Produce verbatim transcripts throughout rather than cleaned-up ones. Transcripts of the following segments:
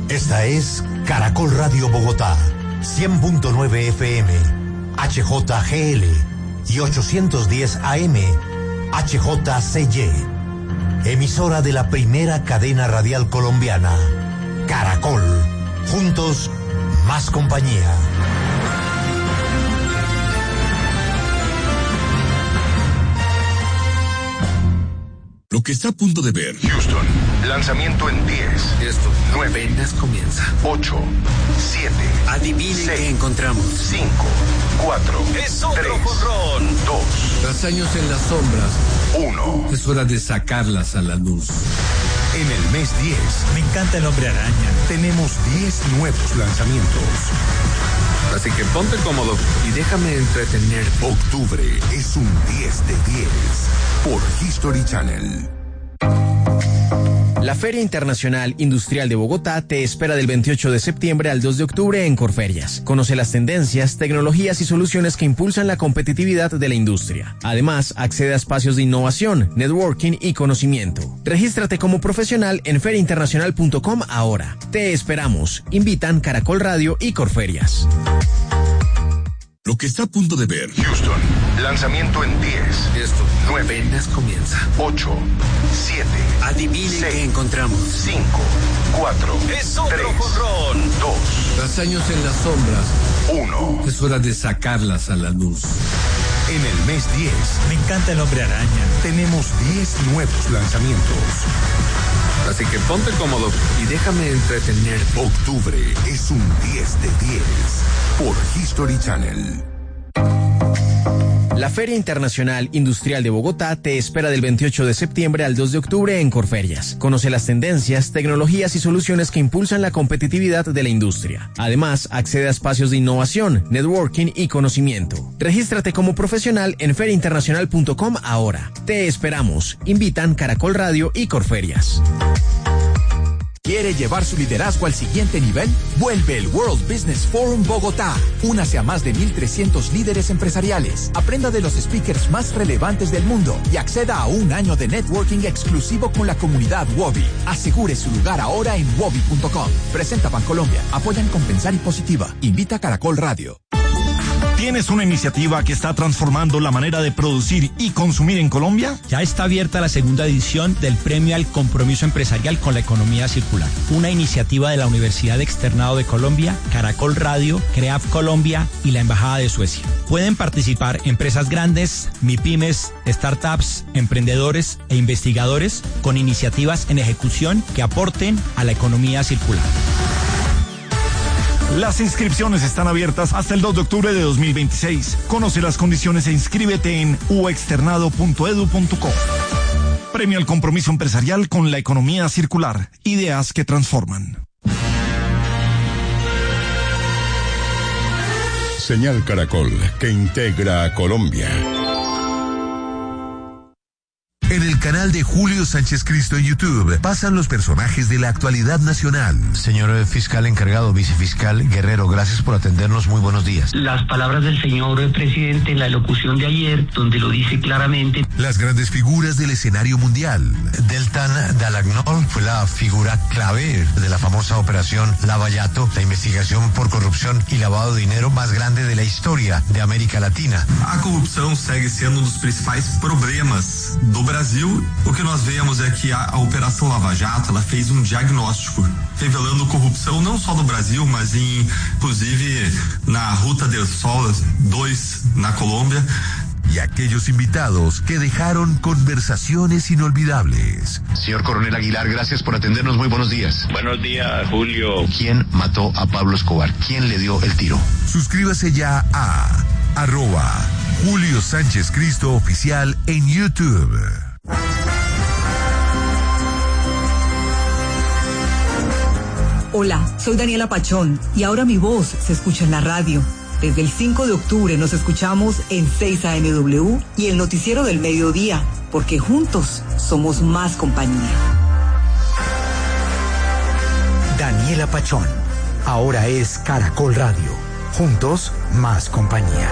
Esta es Caracol Radio Bogotá, cien punto nueve F M, H J G L y ochocientos diez A M, H J C Y. Emisora de la primera cadena radial colombiana, Caracol. Juntos, más compañía. Lo que está a punto de ver. Houston, lanzamiento en diez. Esto nueve. Apenas comienza. ocho. siete. Adivinen qué encontramos. cinco. cuatro. Es otro tres. jonrón. dos. Tras años en las sombras. uno. Es hora de sacarlas a la luz. En el mes diez, me encanta el Hombre Araña. tenemos diez nuevos lanzamientos. Así que ponte cómodo y déjame entretener. Octubre es un diez de diez por History Channel. La Feria Internacional Industrial de Bogotá te espera del veintiocho de septiembre al dos de octubre en Corferias. Conoce las tendencias, tecnologías y soluciones que impulsan la competitividad de la industria. Además, accede a espacios de innovación, networking y conocimiento. Regístrate como profesional en feria internacional punto com ahora. Te esperamos. Invitan Caracol Radio y Corferias. Lo que está a punto de ver. Houston, lanzamiento en diez. Esto nueve. apenas comienza. ocho. siete. Adivinen seis. qué encontramos. cinco. cuatro. Es otro tres. jonrón. dos. Tras años en las sombras. uno. Es hora de sacarlas a la luz. En el mes diez, Me encanta el Hombre Araña. tenemos diez nuevos lanzamientos. Así que ponte cómodo y déjame entretener. Octubre es un diez de diez por History Channel. La Feria Internacional Industrial de Bogotá te espera del veintiocho de septiembre al dos de octubre en Corferias. Conoce las tendencias, tecnologías y soluciones que impulsan la competitividad de la industria. Además, accede a espacios de innovación, networking y conocimiento. Regístrate como profesional en feria internacional punto com ahora. Te esperamos. Invitan Caracol Radio y Corferias. ¿Quiere llevar su liderazgo al siguiente nivel? Vuelve el World Business Forum Bogotá. Únase a más de mil trescientos líderes empresariales. Aprenda de los speakers más relevantes del mundo y acceda a un año de networking exclusivo con la comunidad Wobi. Asegure su lugar ahora en wobi punto com. Presenta Bancolombia. Apoyan Compensar y Positiva. Invita Caracol Radio. ¿Tienes una iniciativa que está transformando la manera de producir y consumir en Colombia? Ya está abierta la segunda edición del Premio al Compromiso Empresarial con la Economía Circular, una iniciativa de la Universidad Externado de Colombia, Caracol Radio, CREAF Colombia y la Embajada de Suecia. Pueden participar empresas grandes, MIPYMES, startups, emprendedores e investigadores con iniciativas en ejecución que aporten a la economía circular. Las inscripciones están abiertas hasta el dos de octubre de dos mil veintiséis. Conoce las condiciones e inscríbete en u externado punto edu punto co. Premio al compromiso empresarial con la economía circular. Ideas que transforman. Señal Caracol, que integra a Colombia. En el canal de Julio Sánchez Cristo en YouTube pasan los personajes de la actualidad nacional. Señor fiscal encargado, vicefiscal Guerrero, gracias por atendernos. Muy buenos días. Las palabras del señor presidente en la locución de ayer, donde lo dice claramente. Las grandes figuras del escenario mundial. Deltan Dalagnol fue la figura clave de la famosa operación Lava Jato, la investigación por corrupción y lavado de dinero más grande de la historia de América Latina. A corrupção segue sendo um dos principais problemas do Brasil. Brasil, o que nós vemos é que a, a Operação Lava Jato, ela fez um diagnóstico, revelando corrupção não só no Brasil, mas em, inclusive na Ruta del Sol dois, na Colômbia. Y aquellos invitados que dejaron conversaciones inolvidables. Señor Coronel Aguilar, gracias por atendernos. Muy buenos días. Buenos días, Julio. ¿Quién mató a Pablo Escobar? ¿Quién le dio el tiro? Suscríbase ya a arroba Julio Sánchez Cristo Oficial en YouTube. Hola, soy Daniela Pachón y ahora mi voz se escucha en la radio. Desde el cinco de octubre nos escuchamos en seis A M W y el noticiero del mediodía, porque juntos somos más compañía. Daniela Pachón, ahora es Caracol Radio. Juntos, más compañía.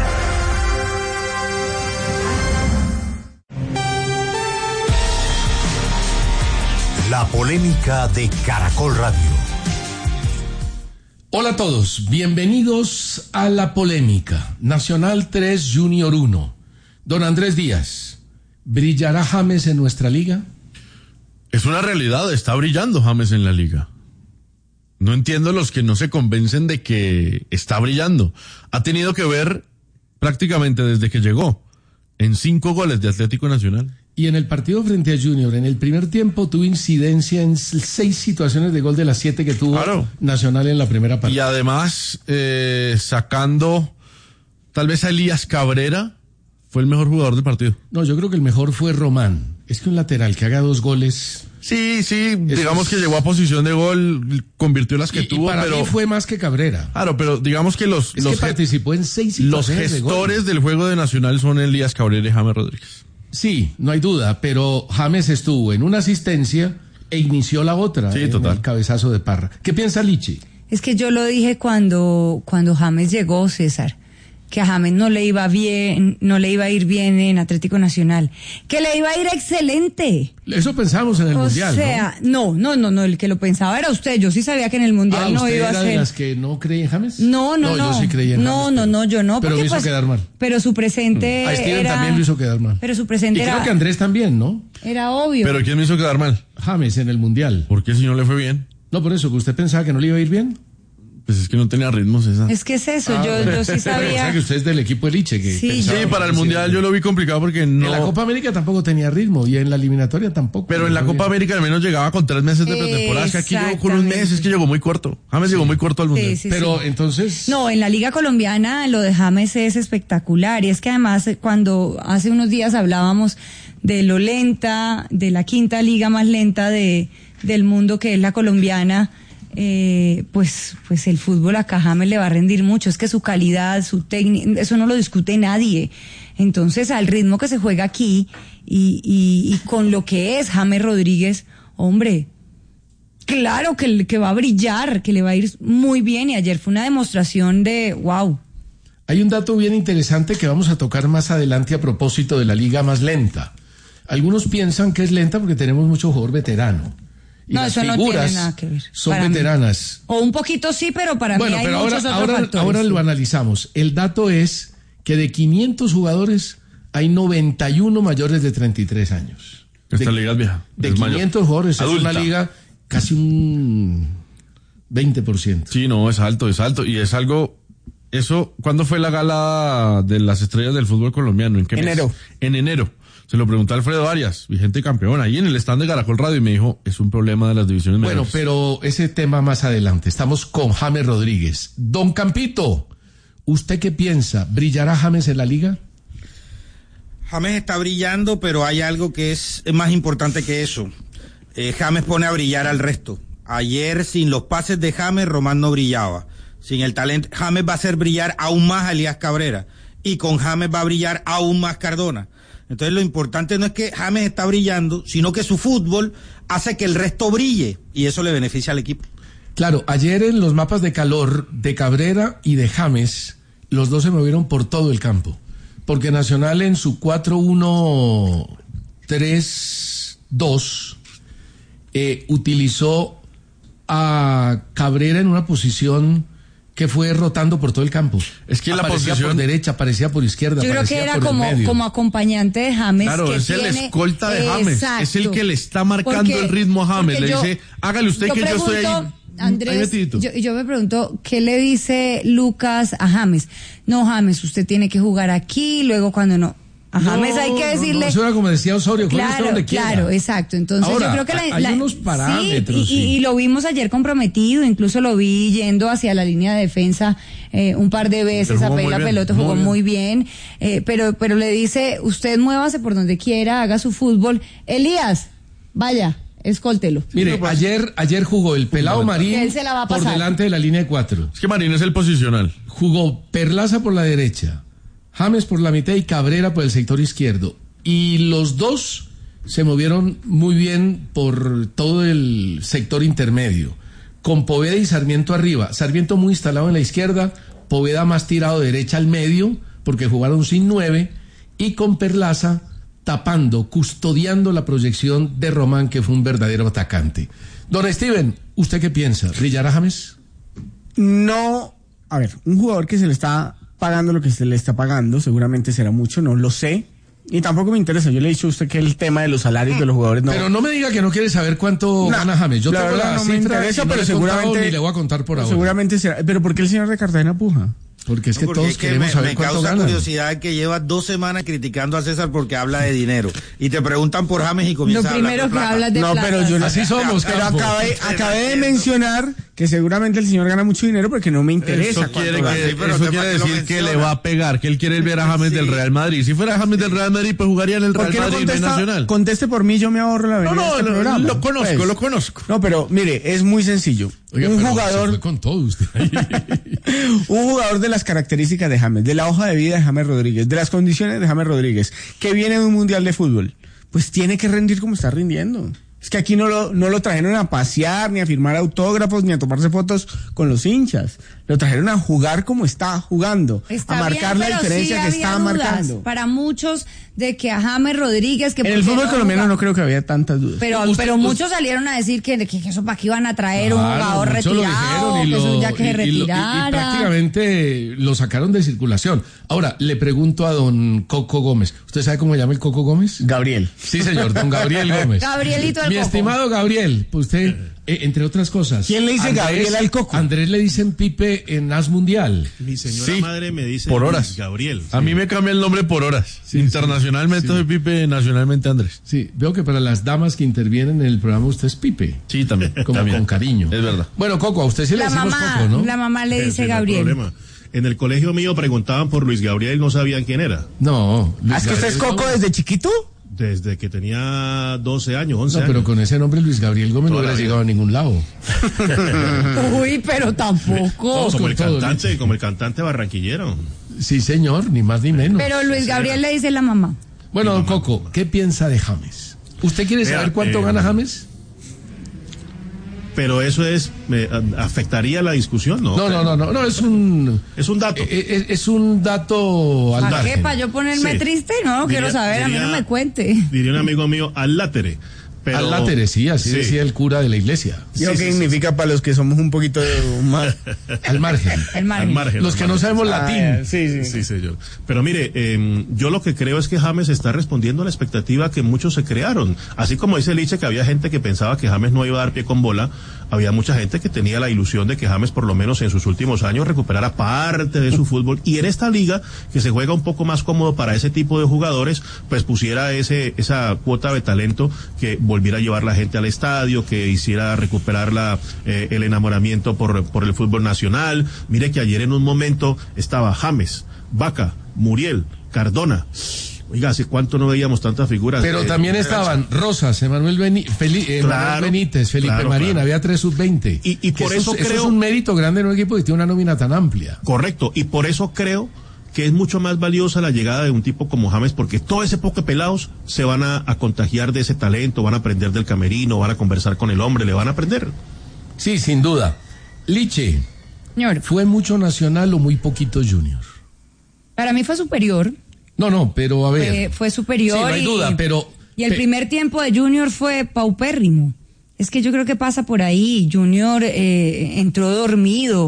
La polémica de Caracol Radio. Hola a todos, bienvenidos a La Polémica. Nacional tres, Junior uno. Don Andrés Díaz, ¿brillará James en nuestra liga? Es una realidad, está brillando James en la liga. No entiendo los que no se convencen de que está brillando. Ha tenido que ver prácticamente desde que llegó en cinco goles de Atlético Nacional. Y en el partido frente a Junior, en el primer tiempo tuvo incidencia en seis situaciones de gol de las siete que tuvo claro. Nacional en la primera parte. Y además, eh, sacando tal vez a Elías Cabrera, fue el mejor jugador del partido. No, yo creo que el mejor fue Román. Es que un lateral que haga dos goles... Sí, sí, digamos es... que llegó a posición de gol, convirtió las que y, tuvo, y para pero... mí fue más que Cabrera. Claro, pero digamos que los... Es los que participó en seis situaciones Los gestores de gol. del juego de Nacional son Elías Cabrera y James Rodríguez. Sí, no hay duda, pero James estuvo en una asistencia e inició la otra, sí, en total. el cabezazo de Parra. ¿Qué piensa Lichi? Es que yo lo dije cuando, cuando James llegó, César, que a James no le iba bien, no le iba a ir bien en Atlético Nacional, que le iba a ir excelente. Eso pensamos en el o Mundial, O sea, ¿no? no, no, no, no, el que lo pensaba era usted. Yo sí sabía que en el Mundial ah, no iba a ser. ¿usted era de las que no creía en James? No, no, no. No, yo sí creía en no, James. No, no, no, yo no. Pero porque, me hizo pues, quedar mal. Pero su presente A Steven era... también lo hizo quedar mal. Pero su presente y era... creo que Andrés también, ¿no? Era obvio. ¿Pero quién me hizo quedar mal? James en el Mundial. ¿Por qué si no le fue bien? No, por eso, que usted pensaba que no le iba a ir bien. Pues es que no tenía ritmos esa. Es que es eso, ah, yo, yo sí sabía. O sea que usted es del equipo Eliche. Que sí, sí, para el Mundial yo lo vi complicado porque no... En la Copa América tampoco tenía ritmo y en la eliminatoria tampoco. Pero en la Copa América al menos llegaba con tres meses de pretemporada. Es que aquí llegó con un mes, es que llegó muy corto. James sí. llegó muy corto al Mundial. Sí, sí, Pero sí. entonces... No, en la Liga Colombiana lo de James es espectacular. Y es que además cuando hace unos días hablábamos de lo lenta, de la quinta liga más lenta de del mundo que es la colombiana... Eh, pues pues el fútbol acá a James le va a rendir mucho, es que su calidad, su técnica, eso no lo discute nadie. Entonces al ritmo que se juega aquí y, y, y con lo que es James Rodríguez, hombre, claro que, que va a brillar, que le va a ir muy bien, y ayer fue una demostración de wow. Hay un dato bien interesante que vamos a tocar más adelante a propósito de la liga más lenta. Algunos piensan que es lenta porque tenemos mucho jugador veterano. Y no, las eso figuras no tiene nada que ver. Son para veteranas. Mí. O un poquito sí, pero para bueno, mí hay pero muchos ahora, otros ahora, factores. ahora sí. lo analizamos. El dato es que de quinientos jugadores hay noventa y uno mayores de treinta y tres años. Esta de, liga es vieja. De es quinientos mayor. jugadores Adulta. Es una liga casi un veinte por ciento. Sí, no, es alto, es alto. Y es algo... Eso, ¿cuándo fue la gala de las estrellas del fútbol colombiano? ¿En qué mes? Enero. En enero. Se lo pregunté a Alfredo Arias, vigente campeón, ahí en el stand de Caracol Radio, y me dijo, es un problema de las divisiones menores. Bueno, pero ese tema más adelante. Estamos con James Rodríguez. Don Campito, ¿usted qué piensa? ¿Brillará James en la liga? James está brillando, pero hay algo que es, es más importante que eso. Eh, James pone a brillar al resto. Ayer, sin los pases de James, Román no brillaba. Sin el talento, James va a hacer brillar aún más a Elías Cabrera. Y con James va a brillar aún más Cardona. Entonces lo importante no es que James está brillando, sino que su fútbol hace que el resto brille, y eso le beneficia al equipo. Claro, ayer en los mapas de calor de Cabrera y de James, los dos se movieron por todo el campo. Porque Nacional en su cuatro uno tres dos eh, utilizó a Cabrera en una posición que fue rotando por todo el campo. Es que aparecía la posición... por derecha, aparecía por izquierda, yo creo que era como, como acompañante de James. Claro, que es tiene... el escolta de James. Exacto. Es el que le está marcando porque, el ritmo a James. Le yo, dice, hágale usted yo que pregunto, yo estoy ahí. Andrés, yo, yo me pregunto, ¿qué le dice Lucas a James? No, James, usted tiene que jugar aquí, luego cuando no... A James no, hay que decirle... No, no, eso era como decía Osorio, claro, donde quiera. Claro, exacto. Entonces ahora, yo creo que la, hay la, unos parámetros. Sí, y, y, y lo vimos ayer comprometido, incluso lo vi yendo hacia la línea de defensa eh, un par de veces a pedir la pelota, jugó muy bien, eh, pero, pero le dice, usted muévase por donde quiera, haga su fútbol. Elías, vaya, escóltelo. Mire, ayer, ayer jugó el pelado Marín él se la va a por pasar. delante de la línea de cuatro. Es que Marín es el posicional. Jugó Perlaza por la derecha, James por la mitad y Cabrera por el sector izquierdo. Y los dos se movieron muy bien por todo el sector intermedio, con Poveda y Sarmiento arriba. Sarmiento muy instalado en la izquierda, Poveda más tirado derecha al medio, porque jugaron sin nueve, y con Perlaza tapando, custodiando la proyección de Román, que fue un verdadero atacante. Don Steven, ¿usted qué piensa? ¿Brillará James? No, a ver, un jugador que se le está pagando lo que se le está pagando, seguramente será mucho, no lo sé. Y tampoco me interesa, yo le he dicho a usted que el tema de los salarios de los jugadores no... Pero no me diga que no quiere saber cuánto No, gana James. Yo la tengo verdad la no me cifra interesa, y no pero le he contado seguramente- ni le voy a contar por ahora. Seguramente será. Pero ¿por qué el señor de Cartagena puja? Porque es que No, porque todos es que queremos me, saber me cuánto causa ganan. curiosidad que lleva dos semanas criticando a César porque habla de dinero. Y te preguntan por James y comienza Lo a hablar primero de que plata. hablas de No, plata. pero yo no Así somos, Pero Campo. acabé, acabé de mencionar que seguramente el señor gana mucho dinero porque no me interesa. Eso quiere, cuánto que, gana. Sí, pero eso sepa quiere que lo decir que menciona. le va a pegar, que él quiere ver a James Sí. del Real Madrid. Si fuera James del Real Madrid, pues jugaría en el ¿Por Real qué no Madrid y no en contesta? Nacional. Conteste por mí, yo me ahorro la venida No, no, de este lo- programa. lo conozco, Pues. lo conozco. No, pero mire, es muy sencillo. Oiga, un pero se jugador, fue con todo usted. un jugador de las características de James, de la hoja de vida de James Rodríguez, de las condiciones de James Rodríguez, que viene de un mundial de fútbol, pues tiene que rendir como está rindiendo. Es que aquí no lo, no lo trajeron a pasear, ni a firmar autógrafos, ni a tomarse fotos con los hinchas. Lo trajeron a jugar como está jugando, Está a marcar bien, la pero diferencia sí que había está dudas marcando. para muchos de que a James Rodríguez que En el porque fútbol no colombiano jugaba- no creo que había tantas dudas. pero Usted- pero usted- muchos salieron a decir que, que, que eso para qué iban a traer un Claro, jugador muchos lo retirado, dijeron y que eso lo- ya que y- se y lo- y- y retirara. prácticamente lo sacaron de circulación. Ahora, le pregunto a don Coco Gómez. ¿Usted sabe cómo se llama el Coco Gómez? Gabriel. Sí, señor, don Gabriel Gómez. Gabrielito el Mi Coco. estimado Gabriel, pues usted, eh, entre otras cosas. ¿Quién le dice Gabriel al Coco? Andrés le dicen Pipe en As Mundial. Mi señora Sí, madre me dice por Luis horas. Gabriel. A mí me cambia el nombre por horas. Internacionalmente sí. soy Pipe, nacionalmente Andrés. Sí, veo que para las damas que intervienen en el programa usted es Pipe. Sí, también. Como también. con cariño. Es verdad. Bueno, Coco, a usted sí le La decimos mamá, Coco, ¿no? la mamá le Sí, dice no hay Gabriel. problema. En el colegio mío preguntaban por Luis Gabriel y no sabían quién era. No. Luis ¿Ah, ¿Es que usted es Gabriel Coco Gómez. desde chiquito? Desde que tenía doce años, once No, pero años. con ese nombre Luis Gabriel Gómez no Toda la hubiera vida. llegado a ningún lado. Uy, pero tampoco. No, como con el todo, cantante, como el cantante barranquillero. Sí, señor, ni más ni menos. Pero Luis Gabriel le dice la mamá. Bueno, don Coco, ¿qué piensa de James? ¿Usted quiere Vea, saber cuánto eh, gana James? Pero eso es, me, afectaría la discusión, ¿no? No, no, no, no, no, es un... Es un dato. Es, es un dato al ¿Para qué? margen. ¿Para yo ponerme Sí. triste? No, no quiero Diría- saber, a mí no diría- me cuente. Diría un amigo mío, al látere. Pero, Al látere, sí, así Sí. decía el cura de la iglesia. ¿Y eso qué significa para los que somos un poquito más... Al margen. El margen. Al margen. Los al que no margen. sabemos Ah, latín. sí, sí. Sí, señor. Pero mire, eh, yo lo que creo es que James está respondiendo a la expectativa que muchos se crearon. Así como dice Liche que había gente que pensaba que James no iba a dar pie con bola, había mucha gente que tenía la ilusión de que James por lo menos en sus últimos años recuperara parte de su fútbol y en esta liga que se juega un poco más cómodo para ese tipo de jugadores, pues pusiera ese esa cuota de talento que volviera a llevar la gente al estadio, que hiciera recuperar la, eh, el enamoramiento por, por el fútbol nacional. Mire que ayer en un momento estaba James, Vaca, Muriel, Cardona. Oiga, ¿hace cuánto no veíamos tantas figuras? Pero Eh, también estaban Rosas, Emanuel Beni- Feli- eh, Claro, Manuel Benítez, Felipe claro, Marín, claro. había tres sub veinte. Y- y Que por eso es, creo- es un mérito grande en un equipo que tiene una nómina tan amplia. Correcto, y por eso creo que es mucho más valiosa la llegada de un tipo como James, porque todo ese poco de pelados se van a, a contagiar de ese talento, van a aprender del camerino, van a conversar con el hombre, le van a aprender. Sí, sin duda. Liche, Señor, ¿fue mucho Nacional o muy poquito Junior? para mí fue superior. No, no, pero a ver. Fue, fue superior. Sí, no hay y, duda, pero- Y el pe- primer tiempo de Junior fue paupérrimo. Es que yo creo que pasa por ahí. Junior eh, entró dormido.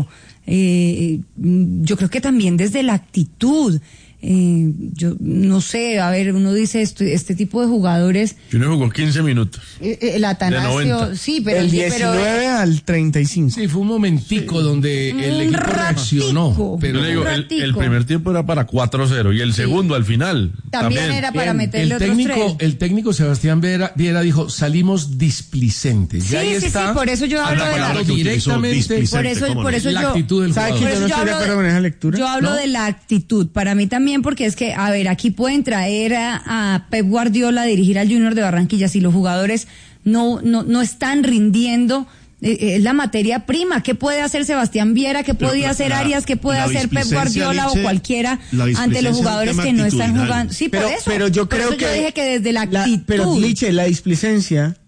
Eh, yo creo que también desde la actitud. Eh, yo no sé, a ver, uno dice esto, este tipo de jugadores. Junior jugó quince minutos. eh, eh, el Atanasio, noventa. sí, pero Del pero, diecinueve al treinta y cinco. Sí, fue un momentico donde el Un equipo ratico. reaccionó. Pero Yo le digo, Un el, ratico. el primer tiempo era para cuatro cero y el segundo al final. también, También, era para el, meterle el otros técnico, tres. el técnico Sebastián Viera, Viera dijo, salimos displicentes. Sí, y ahí sí, está sí, por eso yo hablo de la palabra que utilizó, directamente displicente, Por eso, ¿cómo por no? eso la yo, actitud del ¿Sabe jugador. que yo no Por eso estoy de hablo acuerdo con esa lectura? Yo hablo ¿No? de la actitud, para mí también, porque es que, a ver, aquí pueden traer a, a Pep Guardiola a dirigir al Junior de Barranquilla, si los jugadores no, no, no están rindiendo, eh, es la materia prima. ¿Qué puede hacer Sebastián Viera? ¿Qué Pero podía la- hacer la- Arias? ¿Qué puede la hacer Pep displicencia, Guardiola Liche, o cualquiera la ante displicencia los es un jugadores tema que no están actitudinal. jugando? Sí, pero, por eso. pero yo Por creo eso que yo dije que desde la actitud. Pero Liche, la displicencia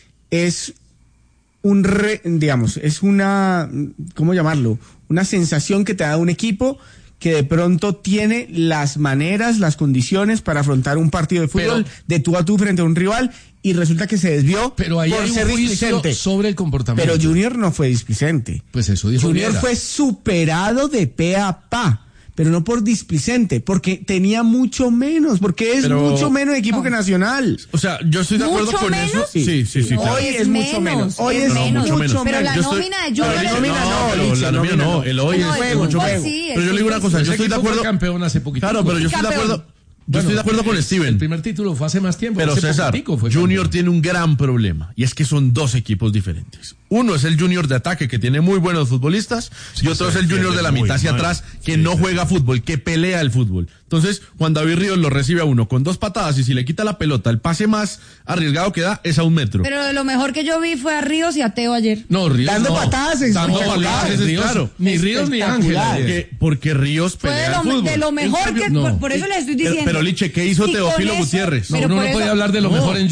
es un re- digamos, es una, ¿cómo llamarlo? Una sensación que te da un equipo que de pronto tiene las maneras, las condiciones para afrontar un partido de fútbol Pero- de tú a tú frente a un rival y resulta que se desvió pero ahí por hay un ser juicio displicente. sobre el comportamiento. Pero Junior no fue displicente. Pues eso dijo Junior Viera. fue superado de pe a pa, pero no por displicente, porque tenía mucho menos, porque es Pero- mucho menos equipo que Nacional. O sea, yo estoy de acuerdo ¿Mucho con menos? eso. Sí, sí, sí. No, claro. Hoy es mucho menos. Hoy es es menos. mucho menos. Pero la Yo estoy- nómina de pero Junior la es nómina menos. no, pero Licha, la no, nómina no. no, el hoy No, es el mucho fútbol menos. sí, el Pero yo le digo una fútbol cosa, sí. yo Ese estoy de equipo fue acuerdo. campeón hace poquito. Claro, pero yo estoy de Campeón. acuerdo. Yo estoy de acuerdo con El Steven. primer título fue hace más tiempo. Pero hace César, poquitico fue Junior campeón. tiene un gran problema y es que son dos equipos diferentes. Uno es el Junior de ataque que tiene muy buenos futbolistas y otro es el Junior de la mitad hacia atrás que no juega fútbol, que pelea el fútbol. Entonces, Juan David Ríos lo recibe a uno con dos patadas y si le quita la pelota, el pase más arriesgado que da es a un metro. Pero lo mejor que yo vi fue a Ríos y a Teo ayer. No, Ríos Dando no. patadas, Dando espectacular. patadas, Ríos, Ríos, ni Ríos ni Ángel. Espectacular. ayer. Porque, porque Ríos Fue pelea de el lo, fútbol. de lo mejor En cambio, que... no. Por, por eso le estoy Pero- diciendo. pero, Liche, ¿qué hizo Y con Teófilo eso- Gutiérrez? No, pero uno por no eso- puede hablar de lo No, mejor en